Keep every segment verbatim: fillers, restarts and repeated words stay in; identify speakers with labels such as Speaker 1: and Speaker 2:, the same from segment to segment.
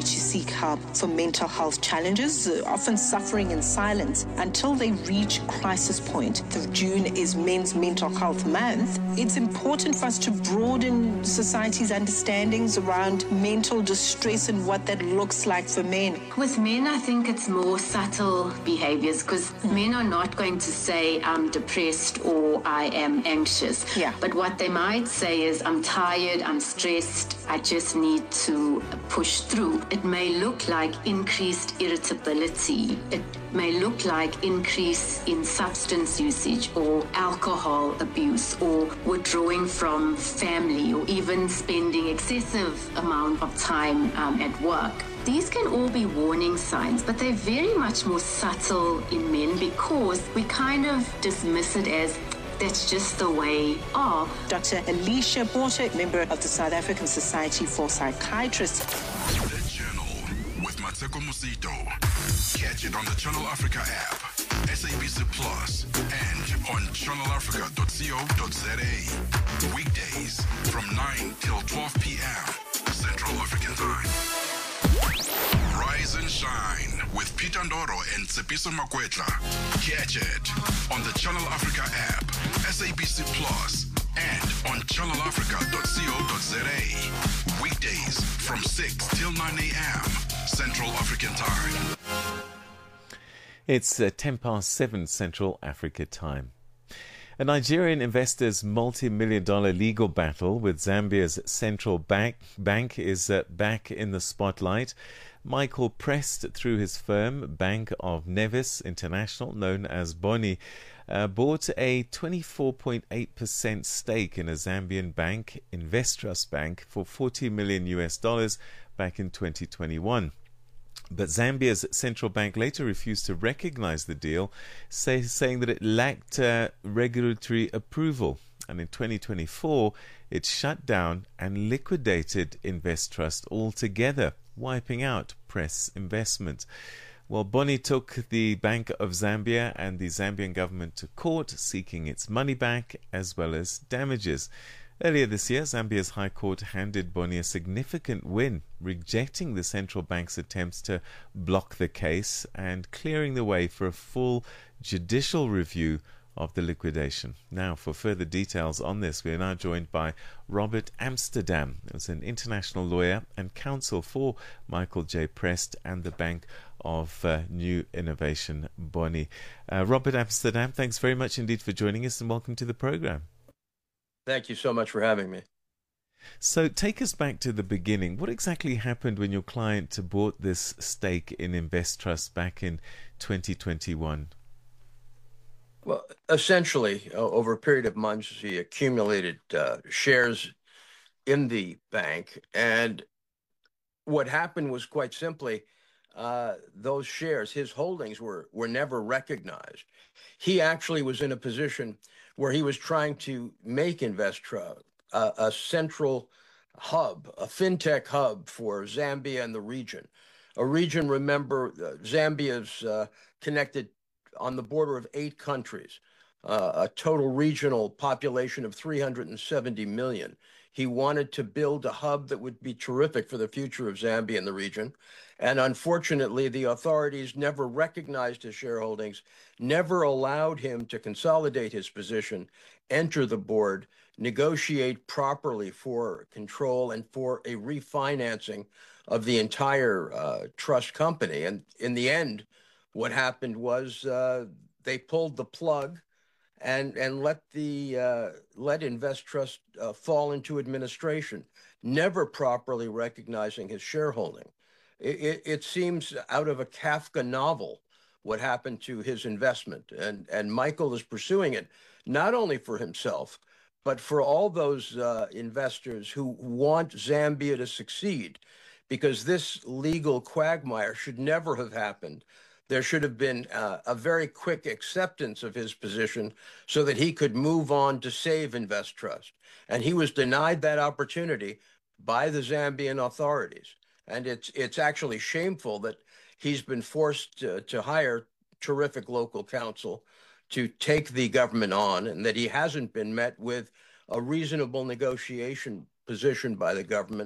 Speaker 1: to seek help for mental health challenges, uh, often suffering in silence until they reach crisis point. The June is Men's Mental Health Month. It's important for us to broaden society's understandings around mental distress and what that looks like for men.
Speaker 2: With men, I think it's more subtle behaviors, because men are not going to say, I'm depressed or I am anxious.
Speaker 1: Yeah.
Speaker 2: But what they might say is, I'm tired, I'm stressed, I just need to push through. It may look like increased irritability. It may look like increase in substance usage or alcohol abuse or withdrawing from family or even spending excessive amount of time um, at work. These can all be warning signs, but they're very much more subtle in men because we kind of dismiss it as that's just the way of.
Speaker 1: Doctor Alicia Porter, member of the South African Society for Psychiatrists.
Speaker 3: The Journal with Mateko Musito. Catch it on the Channel Africa app, S A B C Plus, and on channel africa dot co dot za. Weekdays from nine till twelve p.m. Central African Time. Rise and shine with Peter Ndoro and Tsepiso Makwetla. Catch it on the Channel Africa app, S A B C Plus, and on channel africa dot co dot za. Weekdays from six till nine a.m. Central African Time.
Speaker 4: It's uh, ten past seven Central Africa Time. A Nigerian investor's multi-million dollar legal battle with Zambia's central bank, bank is uh, back in the spotlight. Michael Prest, through his firm, Bank of Nevis International, known as Boni, uh, bought a twenty-four point eight percent stake in a Zambian bank, Investrust Bank, for forty million U S dollars back in twenty twenty-one. But Zambia's central bank later refused to recognize the deal, say, saying that it lacked uh, regulatory approval. And in twenty twenty-four, it shut down and liquidated Investrust altogether, wiping out press investment. Well, Boni took the Bank of Zambia and the Zambian government to court, seeking its money back as well as damages. Earlier this year, Zambia's High Court handed Boni a significant win, rejecting the central bank's attempts to block the case and clearing the way for a full judicial review of the liquidation. Now, for further details on this, we are now joined by Robert Amsterdam, who's an international lawyer and counsel for Michael J. Prest and the Bank of uh, New Innovation, Boni. Uh, Robert Amsterdam, thanks very much indeed for joining us and welcome to the program.
Speaker 5: Thank you so much for having me.
Speaker 4: So take us back to the beginning. What exactly happened when your client bought this stake in Investrust back in twenty twenty-one?
Speaker 5: Well, essentially, uh, over a period of months, he accumulated uh, shares in the bank. And what happened was quite simply, uh, those shares, his holdings were, were never recognized. He actually was in a position where he was trying to make Investrust uh, a central hub, a fintech hub for Zambia and the region. A region, remember, uh, Zambia's uh, connected on the border of eight countries, uh, a total regional population of three hundred seventy million. He wanted to build a hub that would be terrific for the future of Zambia and the region. And unfortunately, the authorities never recognized his shareholdings, never allowed him to consolidate his position, enter the board, negotiate properly for control and for a refinancing of the entire uh, trust company. And in the end, what happened was uh, they pulled the plug and and let the uh, let Investrust uh, fall into administration, never properly recognizing his shareholding. It, it, it seems out of a Kafka novel what happened to his investment, and and Michael is pursuing it not only for himself, but for all those uh, investors who want Zambia to succeed, because this legal quagmire should never have happened. There should have been uh, a very quick acceptance of his position so that he could move on to save Investrust. And he was denied that opportunity by the Zambian authorities. And it's it's actually shameful that he's been forced to, to hire terrific local counsel to take the government on, and that he hasn't been met with a reasonable negotiation position by the government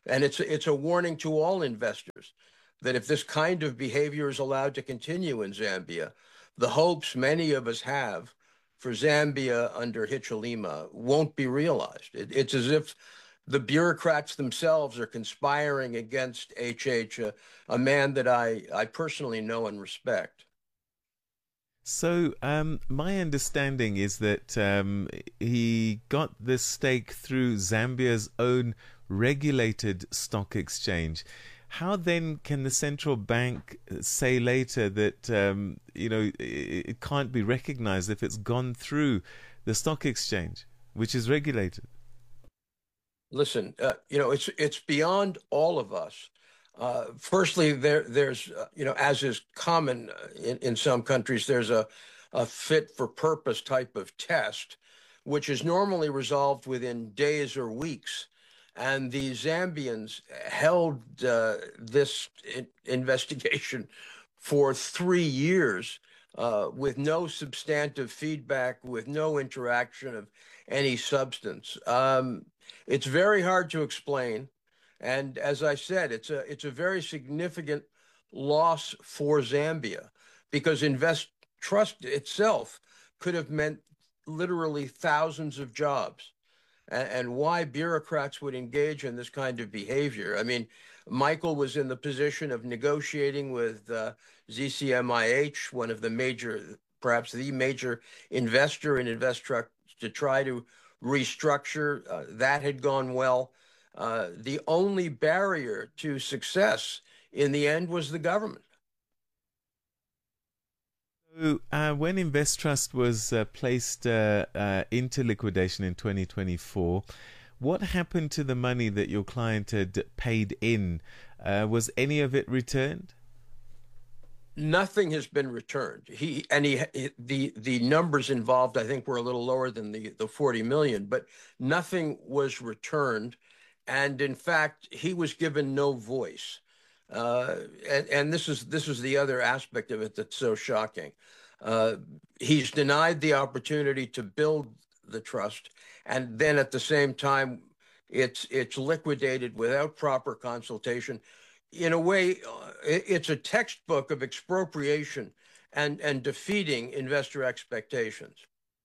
Speaker 5: And it's, it's a warning to all investors that if this kind of behavior is allowed to continue in Zambia, the hopes many of us have for Zambia under Hichilema won't be realized. It, it's as if the bureaucrats themselves are conspiring against H H, a, a man that I, I personally know and respect.
Speaker 4: So um, my understanding is that um, he got this stake through Zambia's own regulated stock exchange. How then can the central bank say later that um, you know it, it can't be recognized if it's gone through the stock exchange, which is regulated?
Speaker 5: Listen, uh, you know, it's it's beyond all of us. Uh, firstly, there there's uh, you know, as is common in, in some countries, there's a a fit for purpose type of test, which is normally resolved within days or weeks. And the Zambians held uh, this in investigation for three years uh, with no substantive feedback, with no interaction of any substance. Um, it's very hard to explain. And as I said, it's a, it's a very significant loss for Zambia because Invest Trust itself could have meant literally thousands of jobs. And why bureaucrats would engage in this kind of behavior. I mean, Michael was in the position of negotiating with uh, Z C M I H, one of the major, perhaps the major investor in InvestTrust, to try to restructure. Uh, that had gone well. Uh, the only barrier to success in the end was the government.
Speaker 4: So, uh, when InvestTrust was uh, placed uh, uh, into liquidation in twenty twenty-four, what happened to the money that your client had paid in? Uh, was any of it returned?
Speaker 5: Nothing has been returned. He and he, the the numbers involved, I think, were a little lower than the the forty million, but nothing was returned, and in fact, he was given no voice. Uh, and, and this is this is the other aspect of it that's so shocking. Uh, he's denied the opportunity to build the trust, and then at the same time, it's it's liquidated without proper consultation. In a way, uh, it's a textbook of expropriation and and defeating investor expectations.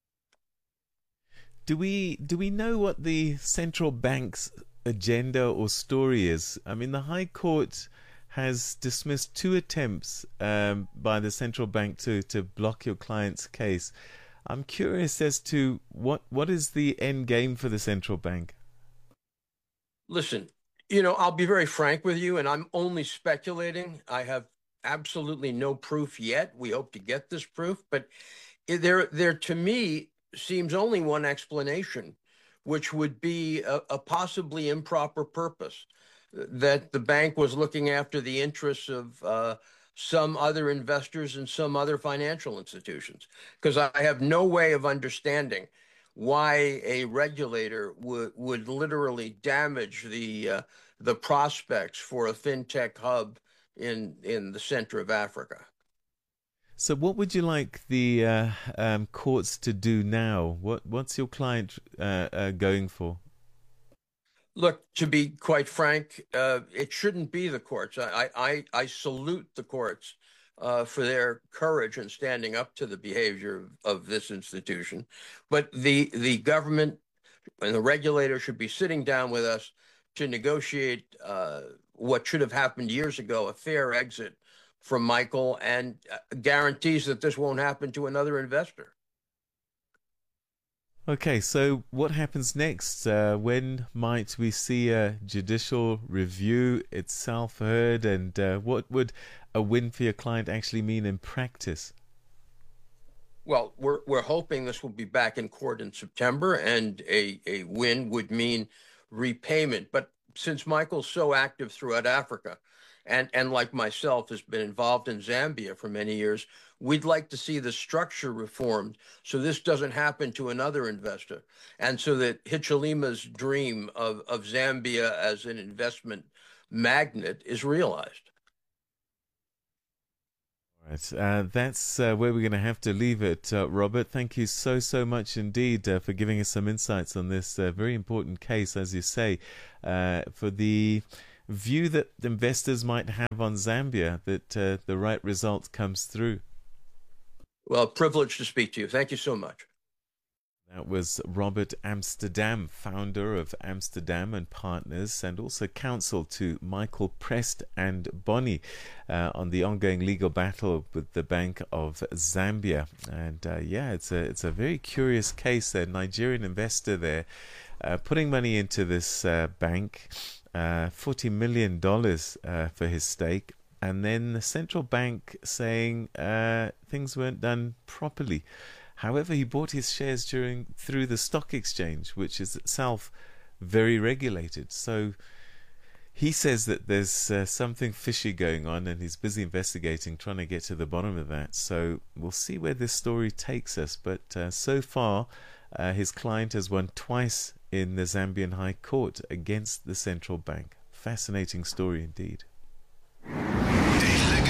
Speaker 4: Do we do we know what the central bank's agenda or story is? I mean, the High Court has dismissed two attempts um, by the central bank to, to block your client's case. I'm curious as to what what is the end game for the central bank?
Speaker 5: Listen, you know, I'll be very frank with you, and I'm only speculating. I have absolutely no proof yet. We hope to get this proof, but there, there to me seems only one explanation, which would be a, a possibly improper purpose, that the bank was looking after the interests of uh, some other investors and some other financial institutions. Because I have no way of understanding why a regulator would would literally damage the uh, the prospects for a fintech hub in in the center of Africa.
Speaker 4: So, what would you like the uh, um, courts to do now? What what's your client uh, uh, going for?
Speaker 5: Look, to be quite frank, uh, it shouldn't be the courts. I, I, I salute the courts uh, for their courage in standing up to the behavior of, of this institution. But the, the government and the regulator should be sitting down with us to negotiate uh, what should have happened years ago, a fair exit from Michael, and guarantees that this won't happen to another investor.
Speaker 4: Okay, so what happens next? Uh, when might we see a judicial review itself heard, and uh, what would a win for your client actually mean in practice?
Speaker 5: Well, we're we're hoping this will be back in court in September, and a, a win would mean repayment. But since Michael's so active throughout Africa, and, and like myself has been involved in Zambia for many years, we'd like to see the structure reformed so this doesn't happen to another investor, and so that Hichilema's dream of, of Zambia as an investment magnet is realized.
Speaker 4: Right. Uh, that's uh, where we're going to have to leave it, uh, Robert. Thank you so, so much indeed uh, for giving us some insights on this uh, very important case, as you say, uh, for the view that investors might have on Zambia, that uh, the right result comes through.
Speaker 5: Well, privileged to speak to you. Thank you so much.
Speaker 4: That was Robert Amsterdam, founder of Amsterdam and Partners, and also counsel to Michael Prest and Bonnie uh, on the ongoing legal battle with the Bank of Zambia. And uh, yeah, it's a it's a very curious case. A Nigerian investor there uh, putting money into this uh, bank, uh, forty million dollars uh, for his stake, and then the central bank saying uh, things weren't done properly. However, he bought his shares during through the stock exchange, which is itself very regulated. So he says that there's uh, something fishy going on, and he's busy investigating, trying to get to the bottom of that. So we'll see where this story takes us. But uh, so far, uh, his client has won twice in the Zambian High Court against the central bank. Fascinating story indeed.